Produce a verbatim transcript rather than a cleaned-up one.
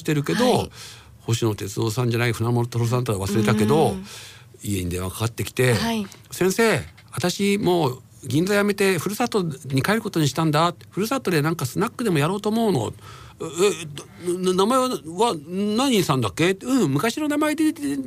ってるけど、はい、星野哲夫さんじゃない船本さんとは忘れたけど、家に電話かかってきて、はい、先生私もう銀座辞めてふるさとに帰ることにしたんだ、ふるさとでなんかスナックでもやろうと思うの、え名前は何さんだっけ、うん昔の名前で